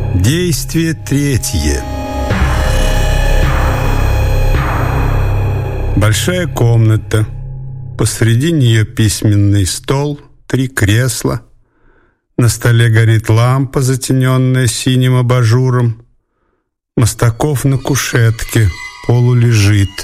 Действие третье. Большая комната. Посреди нее письменный стол, 3 кресла. На столе горит лампа, затененная синим абажуром. Мостаков на кушетке, полулежит.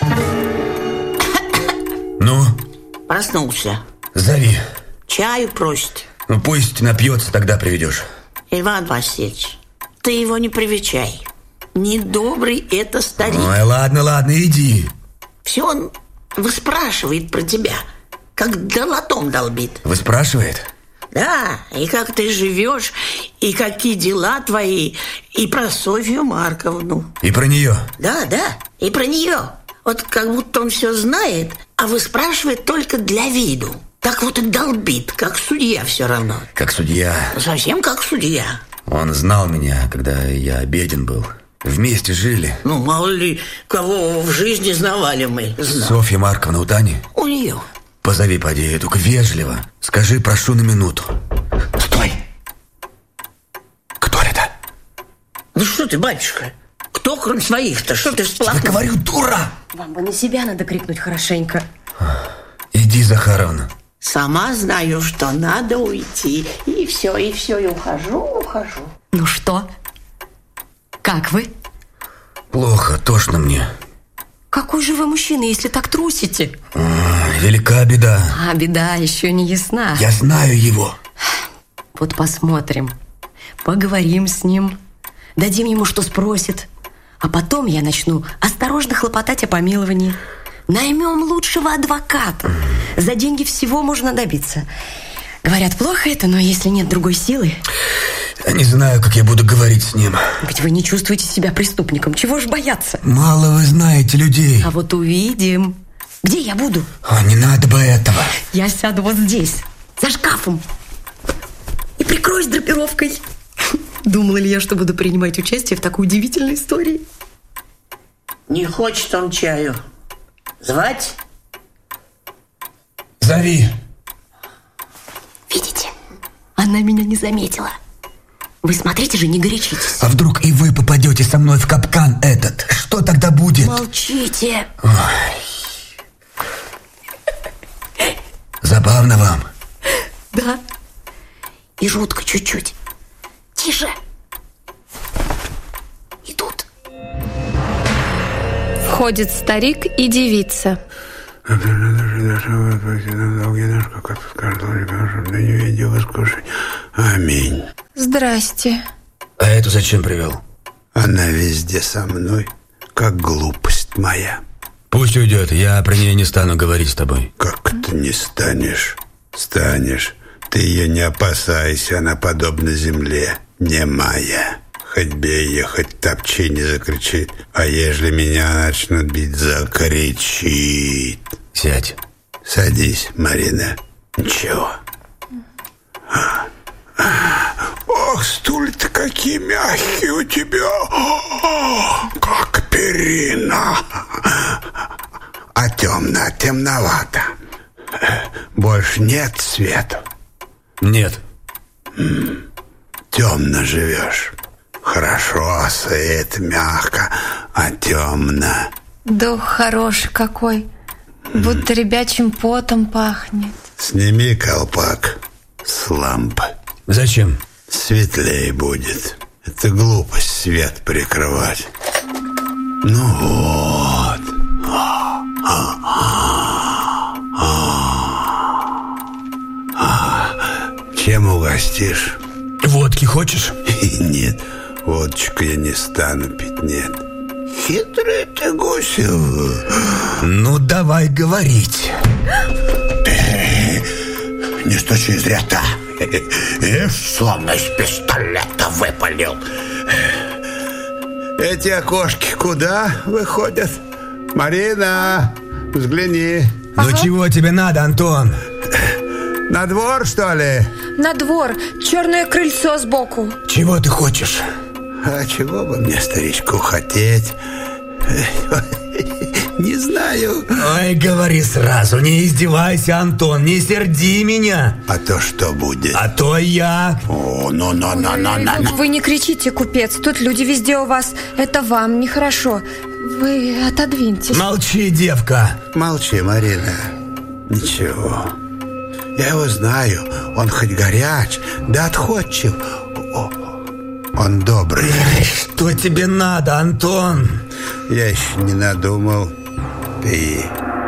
Ну? Проснулся. Зови. Чаю просит. Ну пусть напьется, тогда приведешь. Иван Васильевич, ты его не привечай. Недобрый это старик. Ой, ладно, иди. Все он выспрашивает про тебя, как долотом долбит. Выспрашивает? Да, и как ты живешь, и какие дела твои, и про Софью Марковну. И про нее? Да, и про нее. Вот как будто он все знает, а выспрашивает только для виду. Так вот и долбит, как судья все равно. Как судья? Совсем как судья. Он знал меня, когда я беден был. Вместе жили. Ну, мало ли, кого в жизни знавали мы. Софья Марковна у Тани? У нее. Позови, поди, только вежливо. Скажи, прошу на минуту. Стой! Кто это? Ну что ты, батюшка? Кто, кроме своих-то? Что ты всплакнул? Я говорю, дура! Вам бы на себя надо крикнуть хорошенько. Иди, Захаровна. Сама знаю, что надо уйти. И все, и ухожу. Ну что? Как вы? Плохо, тошно мне. Какой же вы мужчина, если так трусите? Велика беда. А беда еще не ясна. Я знаю его. Вот посмотрим. Поговорим с ним. Дадим ему, что спросит. А потом я начну осторожно хлопотать о помиловании. Наймем лучшего адвоката. За деньги всего можно добиться. Говорят, плохо это, но если нет другой силы... Я не знаю, как я буду говорить с ним. Ведь вы не чувствуете себя преступником. Чего ж бояться? Мало вы знаете людей. А вот увидим. Где я буду? Не надо бы этого. Я сяду вот здесь, за шкафом. И прикроюсь драпировкой. Думала ли я, что буду принимать участие в такой удивительной истории? Не хочет он чаю. Звать? Зови. Видите? Она меня не заметила. Вы смотрите же, не горячитесь. А вдруг и вы попадете со мной в капкан этот? Что тогда будет? Молчите. Забавно вам? Да. И жутко чуть-чуть. Тише. Идут. Входит старик и девица. Аминь. Здрасте. А эту зачем привел? Она везде со мной, как глупость моя. Пусть уйдет, я про нее не стану говорить с тобой. Как ты не станешь? Станешь. Ты ее не опасайся, она подобна земле, немая. Хоть бей ее, хоть топчи, не закричит. А ежели меня начнут бить, закричит. Сядь. Садись, Марина. Ничего. Ох, стулья-то какие мягкие у тебя. Как перина. А темновато. Больше нет света? Нет. Темно живешь. Хорошо, свет, мягко, а темно. Дух хороший какой. Будто ребячим потом пахнет. Сними колпак с лампы. Зачем? Светлее будет. Это глупость свет прикрывать. Ну вот. Чем угостишь? Водки хочешь? Нет, водочку я не стану пить, нет. Хитрый ты, Гусев. Ну, давай говорить. Не стучи из рта. Словно из пистолета выпалил. Эти окошки куда выходят? Марина, взгляни. Ну, чего тебе надо, Антон? На двор, что ли? На двор. Черное крыльцо сбоку. Чего ты хочешь? А чего бы мне, старичку, хотеть? Не знаю. Ой, говори сразу, не издевайся, Антон, не серди меня. А то что будет? А то я... О, Вы не кричите, купец. Тут люди везде у вас. Это вам нехорошо. Вы отодвиньтесь. Молчи, девка. Молчи, Марина. Ничего. Я его знаю. Он хоть горяч, да отходчив. Он добрый. Что тебе надо, Антон? Я еще не надумал. Ты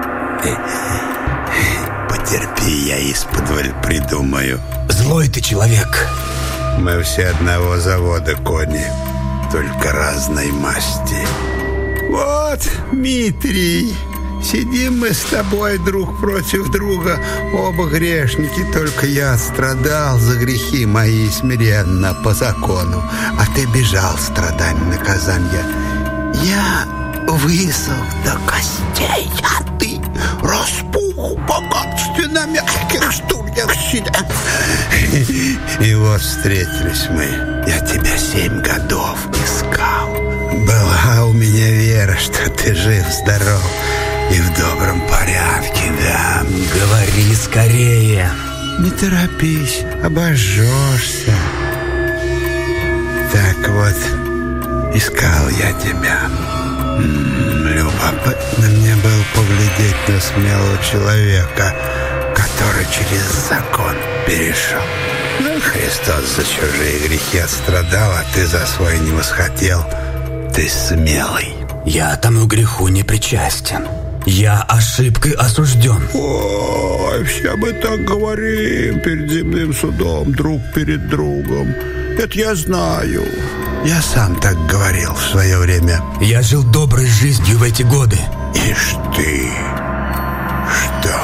потерпи, я исподволь придумаю. Злой ты человек. Мы все одного завода, кони, только разной масти. Вот, Дмитрий, сидим мы с тобой друг против друга, оба грешники, только я страдал за грехи мои смиренно по закону, а ты бежал страданий наказания. Я высох до костей, а ты распух богатстве на мягких стульях сидя. И вот встретились мы. Я тебя 7 годов искал. Была у меня вера, что ты жив-здоров и в добром порядке, да. Говори скорее. Не торопись, обожжешься. Так вот, искал я тебя. Любопытно мне было поглядеть на смелого человека, который через закон перешел. Христос за чужие грехи отстрадал, а ты за свой не восхотел. Ты смелый. Я тому греху не причастен. Я ошибкой осужден. Ой, все мы так говорим перед земным судом, друг перед другом. Это я знаю. Я сам так говорил в свое время. Я жил доброй жизнью в эти годы. Ишь ты. Что?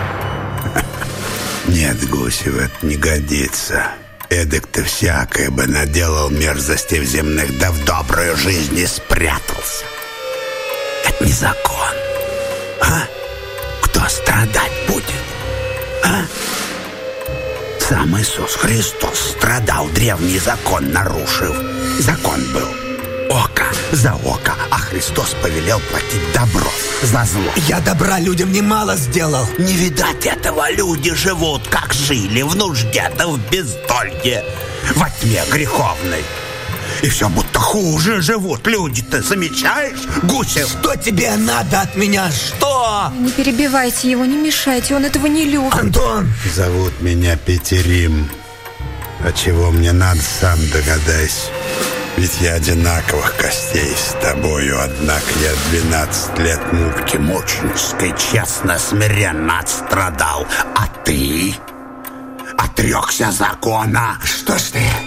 Нет, Гусев, это не годится. Эдак ты всякое бы наделал мерзостей в земных, да в добрую жизнь не спрятался. Это не закон. А? Кто страдать будет? А? Сам Иисус Христос страдал, древний закон нарушив. Закон был око за око, а Христос повелел платить добро за зло. Я добра людям немало сделал. Не видать этого, люди живут, как жили, в нужде да в бездолье, во тьме греховной. И все будто хуже живут люди-то, замечаешь, Гусев? Что тебе надо от меня? Что? Не перебивайте его, не мешайте, он этого не любит. Антон! Зовут меня Петерим. А чего мне надо, сам догадайся. Ведь я одинаковых костей с тобою, однако я 12 лет муки мученической честно, смиренно отстрадал. А ты отрекся закона. Что ж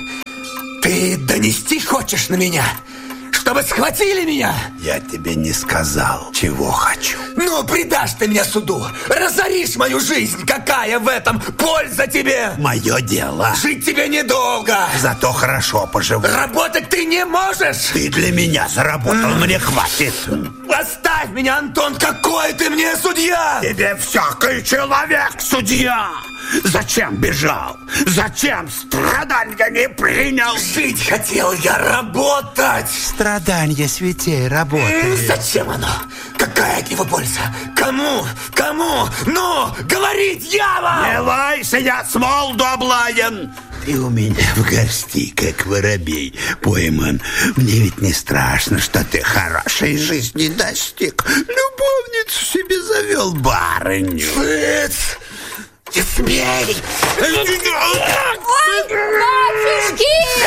ты донести хочешь на меня? Чтобы схватили меня? Я тебе не сказал, чего хочу. Ну, предашь ты меня суду, разоришь мою жизнь. Какая в этом польза тебе? Мое дело. Жить тебе недолго. Зато хорошо поживу. Работать ты не можешь. Ты для меня заработал, мне хватит. Оставь меня, Антон, какой ты мне судья? Тебе всякий человек судья. Зачем бежал? Зачем страдания не принял? Жить хотел я, работать. Страдания святей работали. Зачем оно? Какая от него польза? Кому? Кому? Ну, говори, дьявол! Не лайся, я с молоду облаян. Ты у меня в горсти, как воробей пойман. Мне ведь не страшно, что ты хорошей жизни достиг. Любовницу себе завел, барыню. Фыц! Не смей! Батюшки!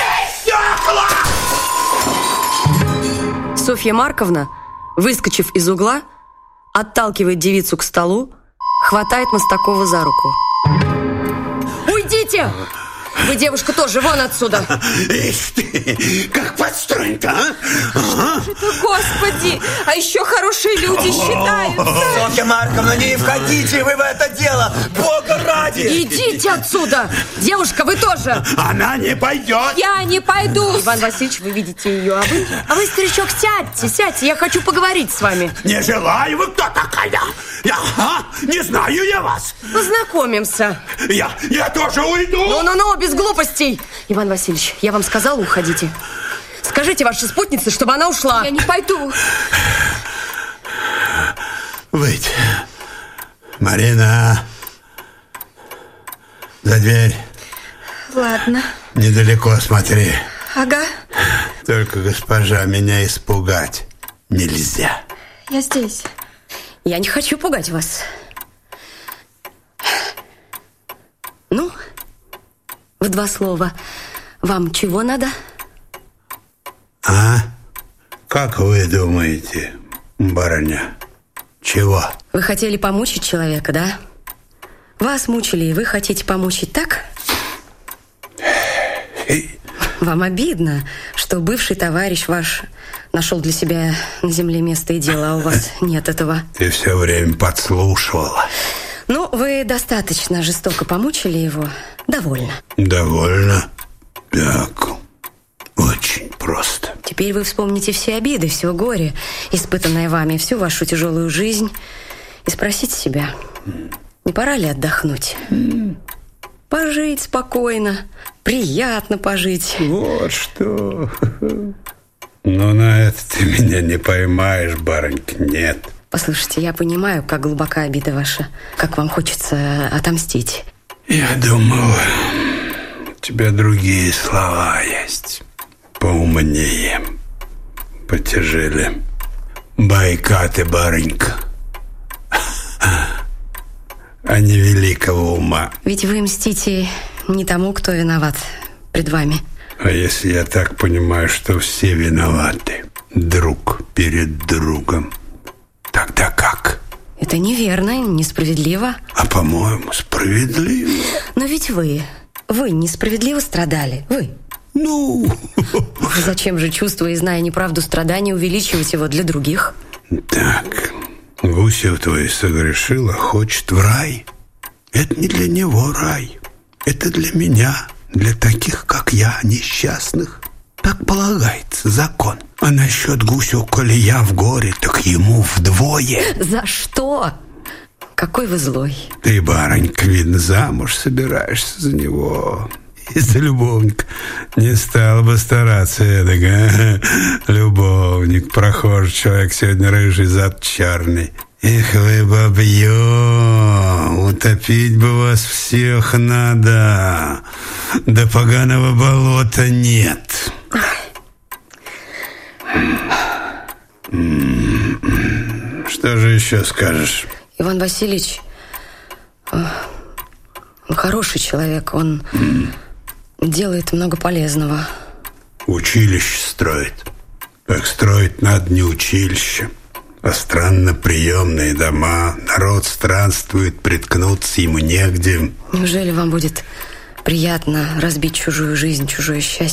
Софья Марковна, выскочив из угла, отталкивает девицу к столу, хватает Мостакова за руку. «Уйдите! Вы, девушка, тоже вон отсюда!» Ишь ты, как подстроен-то, а? Ага. Господи, а еще хорошие люди считаются. Софья Марковна, не входите вы в это дело! Бога ради! «Идите отсюда! Девушка, вы тоже!» Она не пойдет. Я не пойду. Иван Васильевич, вы видите ее, а вы, старичок, сядьте, я хочу поговорить с вами. Не желаю, вы кто такая? Не знаю я вас. Познакомимся. Я тоже уйду. Ну, без глупостей. Иван Васильевич, я вам сказала, уходите. Скажите вашей спутнице, чтобы она ушла. Я не пойду. выйти. Марина, за дверь. Ладно. Недалеко смотри. Ага. Только, госпожа, меня испугать нельзя. Я здесь. Я не хочу пугать вас. Ну, в 2 слова. Вам чего надо? А? Как вы думаете, барыня? Чего? Вы хотели помучить человека, да? Вас мучили, и вы хотите помучить, так? Вам обидно, что бывший товарищ ваш нашел для себя на земле место и дело, а у вас нет этого. Ты все время подслушивала. Ну, вы достаточно жестоко помучили его. Довольно. Довольно? Так, очень просто. Теперь вы вспомните все обиды, все горе, испытанное вами, всю вашу тяжелую жизнь, и спросите себя, не пора ли отдохнуть? Пожить спокойно, приятно пожить. Вот что. Но на это ты меня не поймаешь, барынька, нет. Послушайте, я понимаю, как глубока обида ваша, как вам хочется отомстить. Я думал, у тебя другие слова есть. Поумнее, потяжелее. Байка ты, барынька, а не великого ума. Ведь вы мстите не тому, кто виноват пред вами. А если я так понимаю, что все виноваты, друг перед другом, тогда как? Это неверно, несправедливо. А, по-моему, справедливо. Но ведь вы несправедливо страдали, вы. Ну... Зачем же, чувствуя и зная неправду страдания, увеличивать его для других? Так, Гусев твой согрешил, а хочет в рай. Это не для него рай. Это для меня, для таких, как я, несчастных. Так полагается закон. А насчет Гусева, коли я в горе, так ему вдвое. За что? Какой вы злой. Ты, барынька, видно, замуж собираешься за него. Из-за любовника. Не стал бы стараться эдак, а? Любовник, прохожий человек, сегодня рыжий, зад черный. Эх вы, бабье, утопить бы вас всех надо. До поганого болота нет. Что же еще скажешь? Иван Васильевич, он хороший человек, он делает много полезного. Училище строит. Так строить надо не училище, а странно-приемные дома. Народ странствует, приткнуться ему негде. Неужели вам будет приятно разбить чужую жизнь, чужое счастье?